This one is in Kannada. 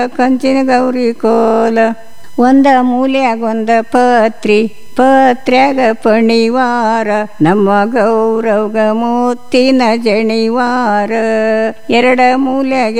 ಕಂಚಿನ ಗೌರಿ ಕೋಲ ಒಂದ ಮೂಲ್ಯಾಗೊಂದ ಪತ್ರಿ ಪತ್ರ್ಯಾಗ ಪಣಿವಾರ ನಮ್ಮ ಗೌರವ್ಗ ಮುತ್ತಿನ ಜಣಿವಾರ ಎರಡ ಮೂಲ್ಯಾಗ